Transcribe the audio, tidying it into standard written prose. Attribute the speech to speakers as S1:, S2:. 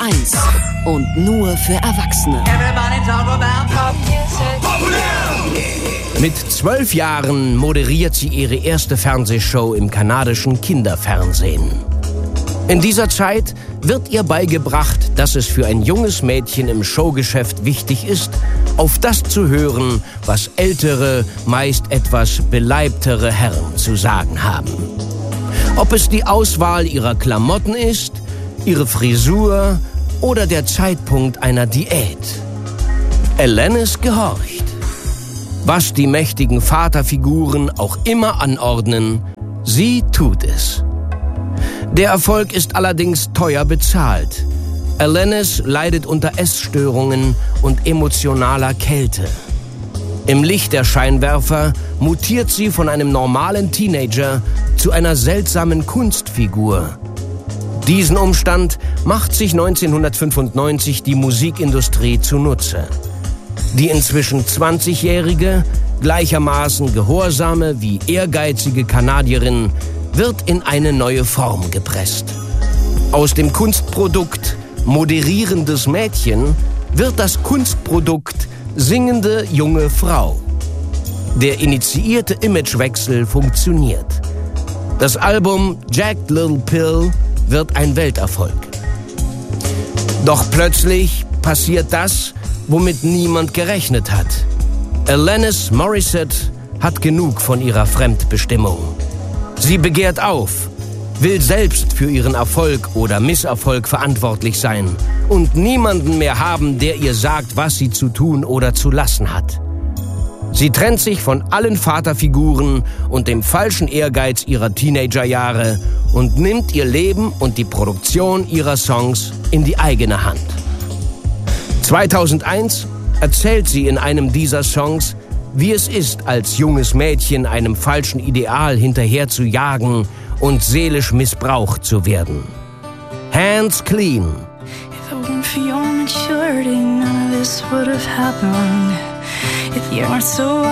S1: 1 und nur für Erwachsene.
S2: Mit 12 Jahren moderiert sie ihre erste Fernsehshow im kanadischen Kinderfernsehen. In dieser Zeit wird ihr beigebracht, dass es für ein junges Mädchen im Showgeschäft wichtig ist, auf das zu hören, was ältere, meist etwas beleibtere Herren zu sagen haben. Ob es die Auswahl ihrer Klamotten ist, ihre Frisur oder der Zeitpunkt einer Diät. Alanis gehorcht. Was die mächtigen Vaterfiguren auch immer anordnen, sie tut es. Der Erfolg ist allerdings teuer bezahlt. Alanis leidet unter Essstörungen und emotionaler Kälte. Im Licht der Scheinwerfer mutiert sie von einem normalen Teenager zu einer seltsamen Kunstfigur. Diesen Umstand macht sich 1995 die Musikindustrie zunutze. Die inzwischen 20-jährige, gleichermaßen gehorsame wie ehrgeizige Kanadierin wird in eine neue Form gepresst. Aus dem Kunstprodukt moderierendes Mädchen wird das Kunstprodukt singende junge Frau. Der initiierte Imagewechsel funktioniert. Das Album Jagged Little Pill wird ein Welterfolg. Doch plötzlich passiert das, womit niemand gerechnet hat. Alanis Morissette hat genug von ihrer Fremdbestimmung. Sie begehrt auf, will selbst für ihren Erfolg oder Misserfolg verantwortlich sein und niemanden mehr haben, der ihr sagt, was sie zu tun oder zu lassen hat. Sie trennt sich von allen Vaterfiguren und dem falschen Ehrgeiz ihrer Teenagerjahre und nimmt ihr Leben und die Produktion ihrer Songs in die eigene Hand. 2001 erzählt sie in einem dieser Songs, wie es ist, als junges Mädchen einem falschen Ideal hinterher zu jagen und seelisch missbraucht zu werden. Hands Clean.
S3: If it weren't for your maturity, none of this would have happened. If you weren't so